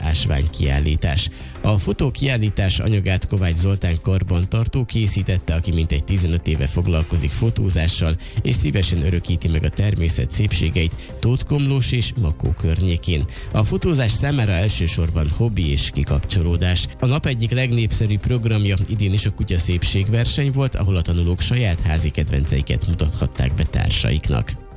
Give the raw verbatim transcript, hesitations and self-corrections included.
ásványkiállítás. A fotókiállítás anyagát Kovács Zoltán karbantartó készítette, aki mintegy tizenöt éve foglalkozik fotózással, és szívesen örökíti meg a természet szépségeit Tótkomlós és Makó környékén. A fotózás számára elsősorban hobbi és kikapcsolódás. A nap egyik legnépszerűbb programja idén is a kutya szépségverseny volt, ahol a tanulók saját házi kedvenceiket mutathatták be társaiknak.